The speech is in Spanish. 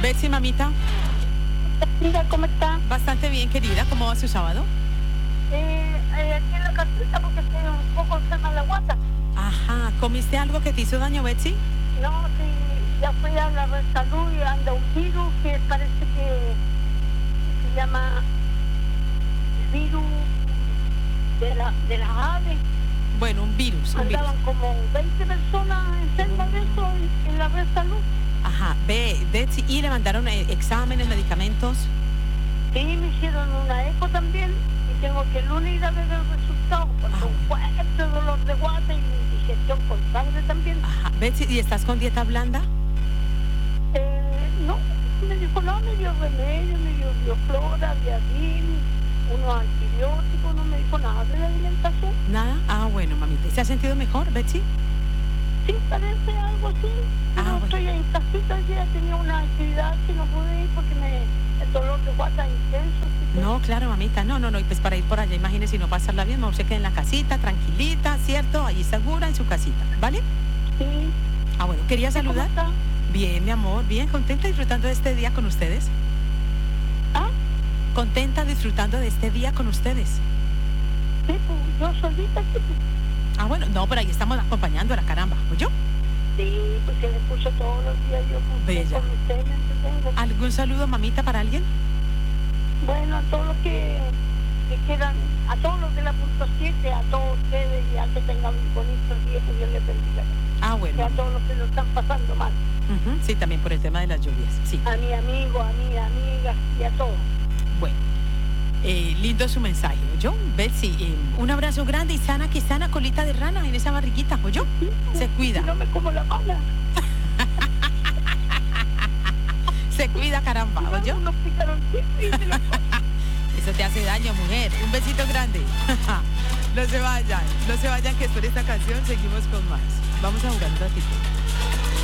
Betsy, mamita. Mira, ¿cómo está? Bastante bien, querida. ¿Cómo va su sábado? Aquí en la casita porque estoy un poco enferma de la guata. Ajá. ¿Comiste algo que te hizo daño, Betsy? No, sí, ya fui a la red salud y anda un virus que parece que se llama virus de las aves. Bueno, un virus. Andaban como 20 personas enfermas de eso en la red salud. Ajá. Betsy, ¿y le mandaron exámenes, medicamentos? Sí, me hicieron una eco también y tengo que el lunes ir a ver el resultado porque un fuerte dolor de guata y indigestión con sangre también. Ajá. Betsy, ¿y estás con dieta blanda? No, me dijo, no, me dio remedio, me dio bioflora, viadín, unos antibióticos, no me dijo nada de la alimentación. ¿Nada? Ah, bueno, mamita. ¿Se ha sentido mejor, Betsy? Sí, parece algo así. Bueno. Estoy en casita, ya tenía una actividad que no pude ir porque el dolor de guata es intenso. ¿Sí? No, claro, mamita, no, y pues para ir por allá, imagínese, y no pasarla bien, mejor se quede en la casita, tranquilita, ¿cierto? Allí segura, en su casita, ¿vale? Sí. Ah, bueno, quería saludar. ¿Cómo está? Bien, mi amor, bien, contenta disfrutando de este día con ustedes. ¿Ah? Contenta disfrutando de este día con ustedes. Sí, pues yo solita aquí. Ah, bueno, no, pero ahí estamos acompañando a la caramba, ¿oyó? Sí, pues se le escucho todos los días yo Bella. con usted, me entretengo. ¿Algún saludo, mamita, para alguien? Bueno, a todos los que quieran, a todos los de la punto 7, a todos ustedes, ya que tengan un bonito día, que Dios les bendiga. Ah, bueno. Y a todos los que lo están pasando mal. Sí, también por el tema de las lluvias, sí. A mi amigo, a mi amiga y a todos. Bueno, lindo su mensaje, ¿oyó? Betsy, un abrazo grande y sana, que sana colita de rana en esa barriguita, ¿oyó? Se cuida. No me como la mala. Se cuida, caramba, ¿oyó? Unos picaroncitos y se la Eso te hace daño, mujer. Un besito grande. No se vayan, que después de esta canción seguimos con más. Vamos a jugar un ratito.